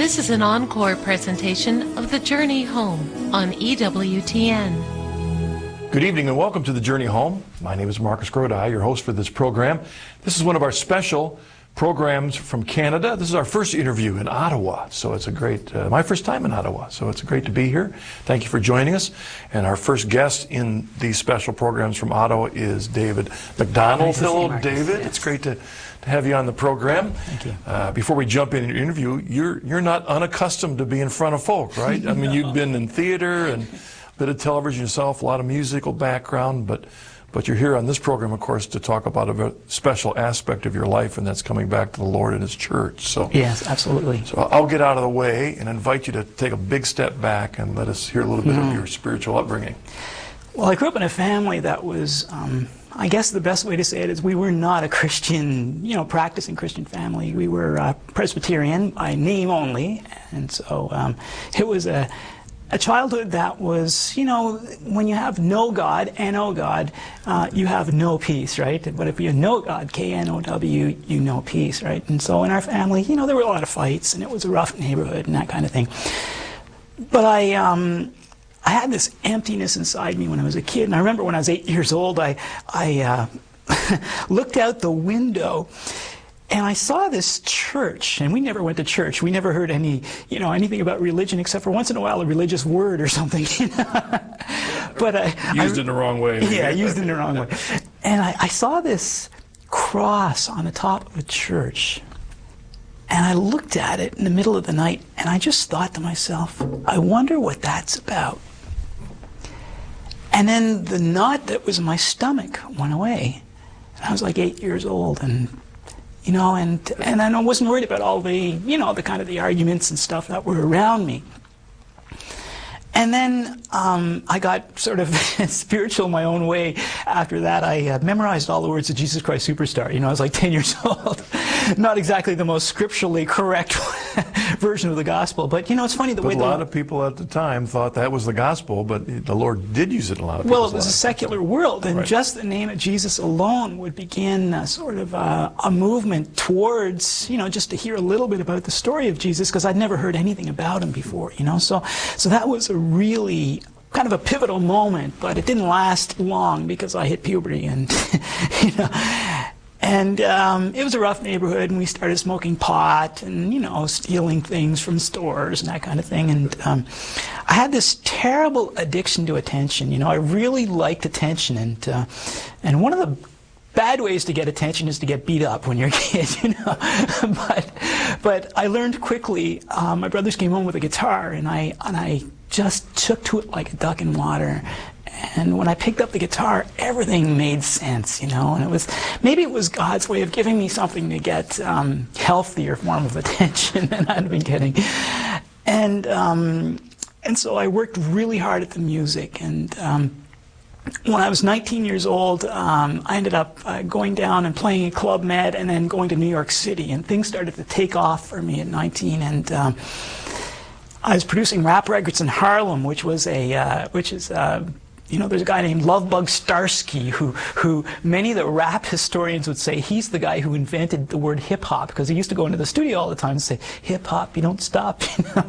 This is an encore presentation of The Journey Home on EWTN. Good evening and welcome to The Journey Home. My name is Marcus Grodi, your host for this program. This is one of our special programs from Canada. This is our first interview in Ottawa, so it's a great, my first time in Ottawa, so it's great to be here. Thank you for joining us. And our first guest in these special programs from Ottawa is David McDonald. Nice Hello, Marcus. David. Yes. It's great to have you on the program. Thank you. Before we jump in your interview, you're not unaccustomed to be in front of folk, right? I mean, you've been in theater and a bit of television yourself, a lot of musical background, but you're here on this program, of course, to talk about a very special aspect of your life, and that's coming back to the Lord and His church. So yes, absolutely. So I'll get out of the way and invite you to take a big step back and let us hear a little bit of your spiritual upbringing. Well, I grew up in a family that was, I guess the best way to say it is we were not a Christian, practicing Christian family. We were Presbyterian by name only, and so it was a childhood that was, when you have no God, N-O God, you have no peace, right? But if you know God, K-N-O-W, you know peace, right? And so in our family, there were a lot of fights, and it was a rough neighborhood and that kind of thing. But I had this emptiness inside me when I was a kid, and I remember when I was 8 years old, I looked out the window, and I saw this church, and we never went to church. We never heard anything about religion, except for once in a while a religious word or something. But used it in the wrong way. Yeah, used it in the wrong way. And I saw this cross on the top of a church, and I looked at it in the middle of the night, and I just thought to myself, I wonder what that's about. And then the knot that was in my stomach went away. And I was like 8 years old, and and I wasn't worried about all the, the arguments and stuff that were around me. And then I got sort of spiritual my own way. After that, I memorized all the words of Jesus Christ Superstar. I was like 10 years old. Not exactly the most scripturally correct version of the gospel, but it's funny the way a lot of people at the time thought that was the gospel, but the Lord did use it in a lot of people's lives. Well, it was a secular world, and right. Just the name of Jesus alone would begin sort of a movement towards, just to hear a little bit about the story of Jesus, because I'd never heard anything about him before, So that was a really kind of a pivotal moment, but it didn't last long because I hit puberty, and And it was a rough neighborhood, and we started smoking pot and, stealing things from stores and that kind of thing. And I had this terrible addiction to attention. I really liked attention. And one of the bad ways to get attention is to get beat up when you're a kid, But I learned quickly. My brothers came home with a guitar, and I just took to it like a duck in water. And when I picked up the guitar, everything made sense, and maybe it was God's way of giving me something to get healthier form of attention than I'd been getting. And so I worked really hard at the music. And when I was 19 years old, I ended up going down and playing at Club Med, and then going to New York City. And things started to take off for me at 19. And I was producing rap records in Harlem, which is there's a guy named Lovebug Starsky who many of the rap historians would say he's the guy who invented the word hip-hop, because he used to go into the studio all the time and say, hip-hop, you don't stop.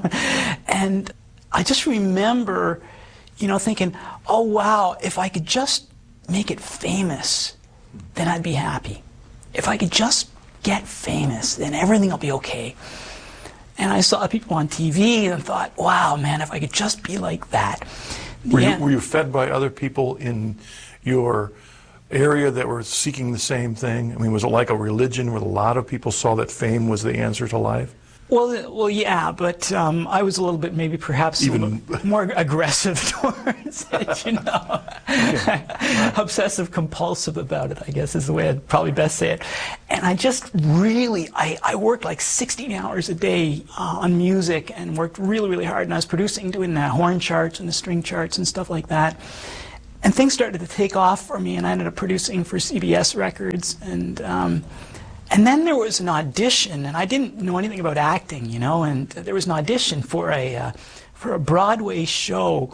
And I just remember, thinking, oh, wow, if I could just make it famous, then I'd be happy. If I could just get famous, then everything will be okay. And I saw people on TV and thought, wow, man, if I could just be like that. Were you fed by other people in your area that were seeking the same thing? I mean, was it like a religion where a lot of people saw that fame was the answer to life? Well, yeah, but I was a little bit, maybe perhaps even more aggressive towards it, Obsessive compulsive about it, I guess, is the way I'd probably best say it. And I just really, I worked like 16 hours a day on music, and worked really, really hard. And I was doing the horn charts and the string charts and stuff like that. And things started to take off for me, and I ended up producing for CBS Records. And then there was an audition, and I didn't know anything about acting, and there was an audition for a Broadway show,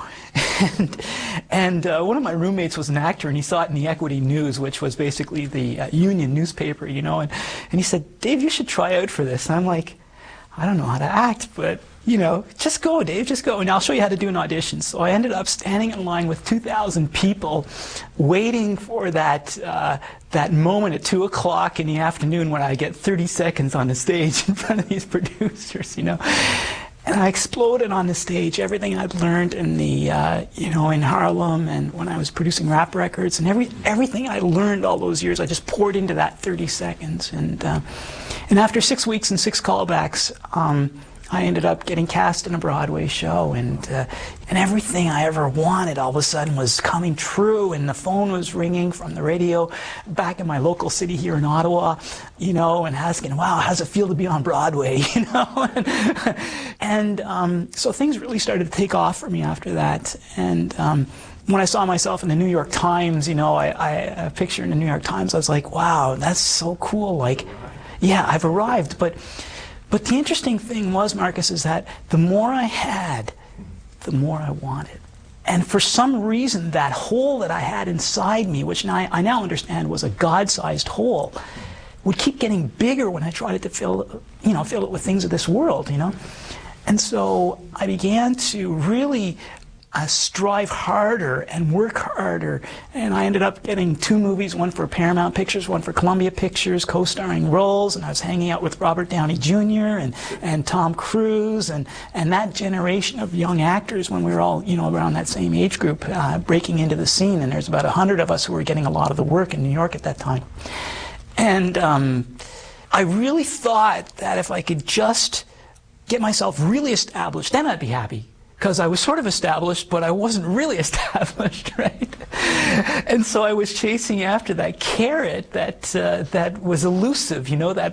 and one of my roommates was an actor, and he saw it in the Equity News, which was basically the union newspaper, and he said, Dave, you should try out for this. And I'm like, I don't know how to act, but, you know, just go, Dave, just go, and I'll show you how to do an audition. So I ended up standing in line with 2,000 people, waiting for that moment at 2 o'clock in the afternoon when I get 30 seconds on the stage in front of these producers, you know. And I exploded on the stage, everything I'd learned in the, you know, in Harlem and when I was producing rap records, and everything I learned all those years, I just poured into that 30 seconds. And after 6 weeks and 6 callbacks, I ended up getting cast in a Broadway show, and everything I ever wanted all of a sudden was coming true, and the phone was ringing from the radio back in my local city here in Ottawa, you know, and asking, wow, how's it feel to be on Broadway, you know? So things really started to take off for me after that, and when I saw myself in the New York Times, you know, a picture in the New York Times, I was like, wow, that's so cool, like, yeah, I've arrived. But the interesting thing was, Marcus, is that the more I had, the more I wanted. And for some reason, that hole that I had inside me, which I now understand was a God-sized hole, would keep getting bigger when I tried to fill it with things of this world, you know. And so I began to really strive harder and work harder, and I ended up getting 2 movies, one for Paramount Pictures, one for Columbia Pictures, co-starring roles, and I was hanging out with Robert Downey Jr. and Tom Cruise and that generation of young actors when we were all, you know, around that same age group, breaking into the scene, and there's about 100 of us who were getting a lot of the work in New York at that time. And I really thought that if I could just get myself really established, then I'd be happy. Because I was sort of established, but I wasn't really established, right? And so I was chasing after that carrot that was elusive, you know,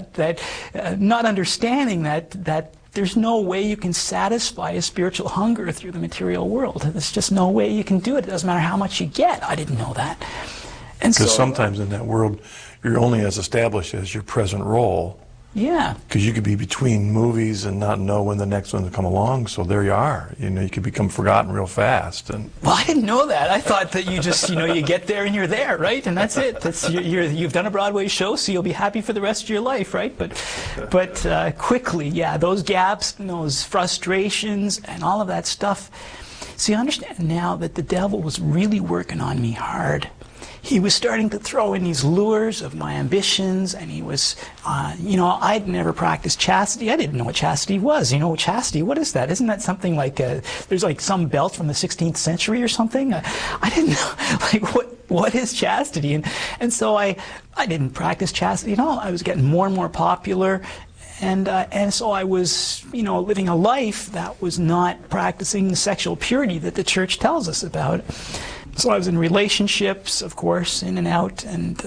not understanding that there's no way you can satisfy a spiritual hunger through the material world. There's just no way you can do it. It doesn't matter how much you get. I didn't know that. And because so, sometimes in that world, you're only as established as your present role. Yeah. Because you could be between movies and not know when the next one will come along, so there you are. You know, you could become forgotten real fast. And well, I didn't know that. I thought that you just, you know, you get there and you're there, right? And that's it. You've done a Broadway show, so you'll be happy for the rest of your life, right? But quickly, yeah, those gaps and those frustrations and all of that stuff. See, I understand now that the devil was really working on me hard. He was starting to throw in these lures of my ambitions, and he was, you know, I'd never practiced chastity. I didn't know what chastity was. You know, chastity, what is that? Isn't that something like, there's like some belt from the 16th century or something? I didn't know, like, what is chastity? And so I didn't practice chastity at all. I was getting more and more popular. And so I was, you know, living a life that was not practicing the sexual purity that the church tells us about. So I was in relationships, of course, in and out. And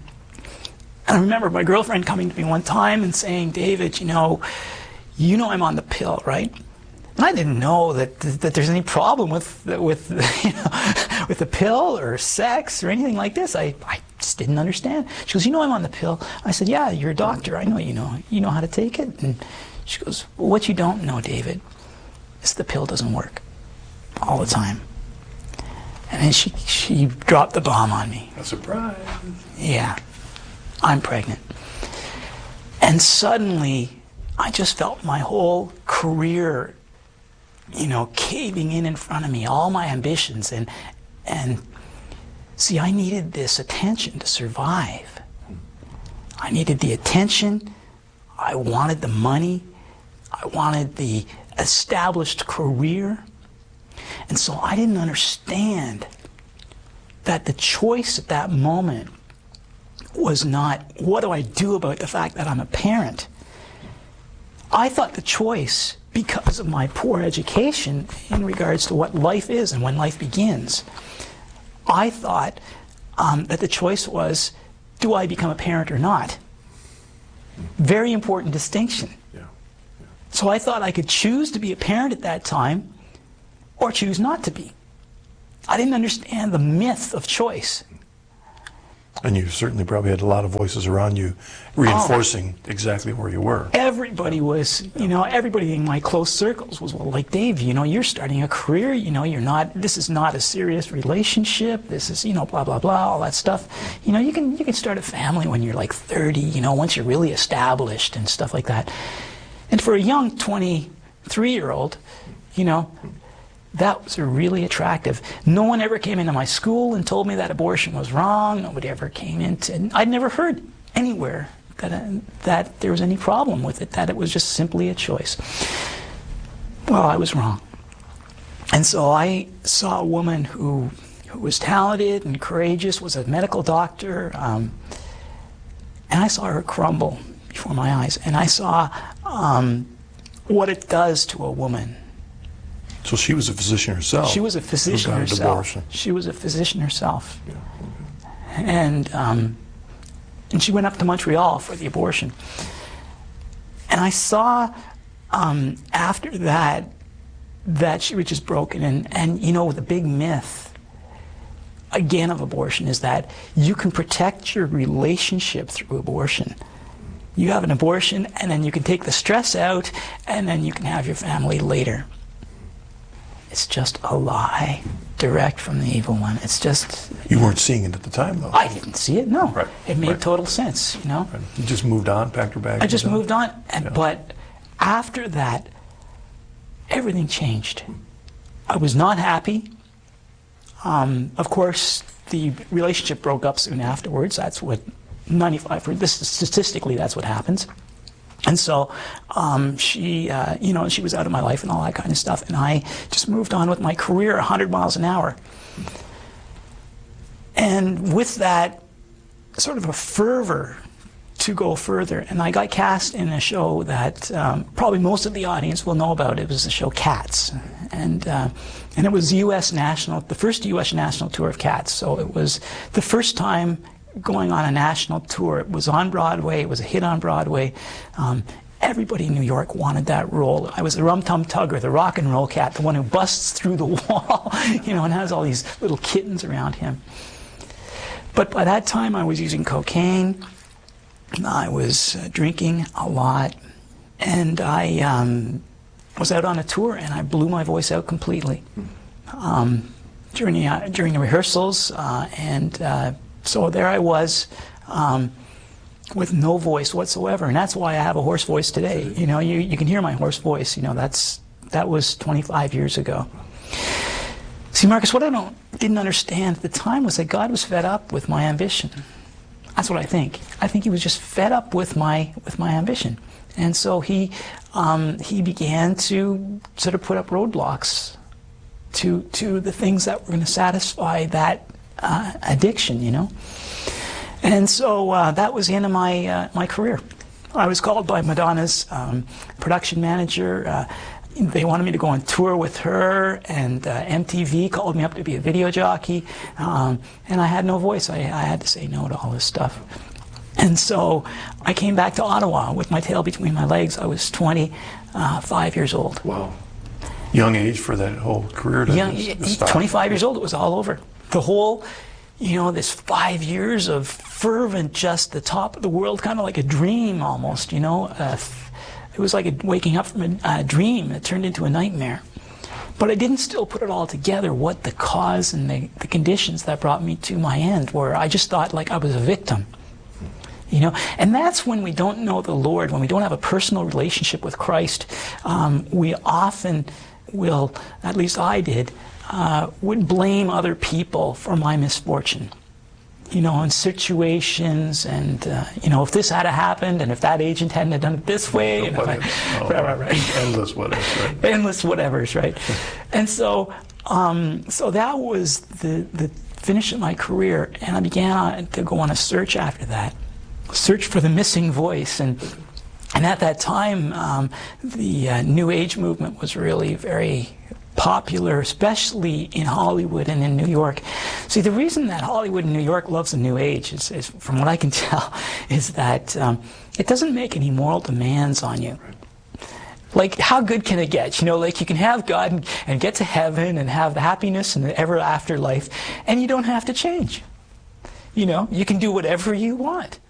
I remember my girlfriend coming to me one time and saying, David, you know I'm on the pill, right? And I didn't know that there's any problem with you know, with the pill or sex or anything like this. I just didn't understand. She goes, you know I'm on the pill. I said, yeah, you're a doctor. I know you know. You know how to take it. And she goes, well, what you don't know, David, is the pill doesn't work all the time. And then she dropped the bomb on me. a surprise. Yeah, I'm pregnant. And suddenly, I just felt my whole career, you know, caving in front of me, all my ambitions. And see, I needed this attention to survive. I needed the attention. I wanted the money. I wanted the established career. And so I didn't understand that the choice at that moment was not, what do I do about the fact that I'm a parent? I thought the choice, because of my poor education in regards to what life is and when life begins, I thought that the choice was, do I become a parent or not? Very important distinction. Yeah. So I thought I could choose to be a parent at that time or choose not to be. I didn't understand the myth of choice. And you certainly probably had a lot of voices around you reinforcing exactly where you were. Everybody was, you know, everybody in my close circles was, well, like, Dave, you know, you're starting a career, you know, this is not a serious relationship, this is, you know, blah, blah, blah, all that stuff. You know, you can start a family when you're like 30, you know, once you're really established and stuff like that. And for a young 23-year-old, you know, that was really attractive. No one ever came into my school and told me that abortion was wrong. Nobody ever came into, I'd never heard anywhere that there was any problem with it, that it was just simply a choice. Well, I was wrong. And so I saw a woman who was talented and courageous, was a medical doctor, and I saw her crumble before my eyes. And I saw what it does to a woman. So she was a physician herself. She was a physician herself. She was a physician herself. Yeah. And she went up to Montreal for the abortion. And I saw after that she was just broken. And you know, the big myth, again, of abortion is that you can protect your relationship through abortion. You have an abortion, and then you can take the stress out, and then you can have your family later. It's just a lie, direct from the evil one. It's just... You weren't seeing it at the time, though. I didn't see it, no. Right. It made total sense, you know. Right. You just moved on, packed your bags? I just moved on, Yeah. But after that, everything changed. I was not happy. Of course, the relationship broke up soon afterwards. That's what 95%, statistically, that's what happens. And so she, you know, she was out of my life and all that kind of stuff. And I just moved on with my career 100 miles an hour. And with that, sort of a fervor to go further. And I got cast in a show that probably most of the audience will know about. It was the show Cats. And it was the first U.S. national tour of Cats. So it was the first time going on a national tour. It was on Broadway. It was a hit on Broadway. Everybody in New York wanted that role. I was the Rum-Tum Tugger, the rock and roll cat, the one who busts through the wall, you know, and has all these little kittens around him. But by that time, I was using cocaine. I was drinking a lot, and I was out on a tour, and I blew my voice out completely during the rehearsals, so there I was, with no voice whatsoever, and that's why I have a hoarse voice today. You know, you can hear my hoarse voice. You know, that was 25 years ago. See, Marcus, what I didn't understand at the time was that God was fed up with my ambition. That's what I think. I think He was just fed up with my ambition, and so He began to sort of put up roadblocks to the things that were going to satisfy that addiction, you know. And so that was the end of my career. I was called by Madonna's production manager. They wanted me to go on tour with her, and MTV called me up to be a video jockey, and I had no voice. I had to say no to all this stuff. And so I came back to Ottawa with my tail between my legs. I was 25 years old. Wow. Young age for that whole career to stop. 25 years old, it was all over. The whole, you know, this 5 years of fervent, just the top of the world, kind of like a dream almost, you know. It was like waking up from a dream. It turned into a nightmare. But I didn't still put it all together, what the cause and the conditions that brought me to my end were. I just thought like I was a victim. You know, and that's when we don't know the Lord, when we don't have a personal relationship with Christ, we often will, at least I did, would blame other people for my misfortune. You know, in situations, and you know, if this had happened, and if that agent hadn't done it this way, and right. Endless whatevers, right? Endless whatevers, right? And so, so that was the finish of my career, and I began to go on a search after that, search for the missing voice, and at that time, the New Age movement was really very popular, especially in Hollywood and in New York. See, the reason that Hollywood and New York loves the New Age is from what I can tell, is that it doesn't make any moral demands on you. Like, how good can it get? You know, like you can have God and get to heaven and have the happiness and the ever after life, and you don't have to change. You know, you can do whatever you want.